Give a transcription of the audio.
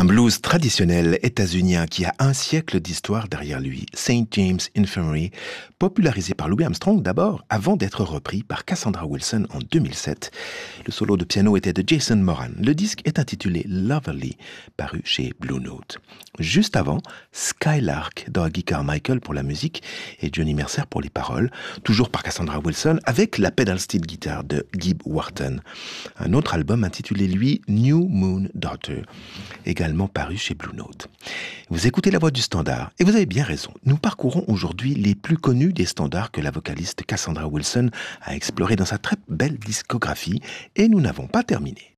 blues traditionnel états-unien qui a un siècle d'histoire derrière lui, St. James Infirmary, popularisé par Louis Armstrong d'abord, avant d'être repris par Cassandra Wilson en 2007. Le solo de piano était de Jason Moran. Le disque est intitulé Loverly, paru chez Blue Note. Juste avant, Skylark d'Augie Carmichael pour la musique et Johnny Mercer pour les paroles, toujours par Cassandra Wilson, avec la pedal steel guitar de Gib Wharton. Un autre album intitulé, lui, New Moon Daughter, également paru chez Blue Note. Vous écoutez La Voix du Standard, et vous avez bien raison. Nous parcourons aujourd'hui les plus connus des standards que la vocaliste Cassandra Wilson a explorés dans sa très belle discographie, et nous n'avons pas terminé.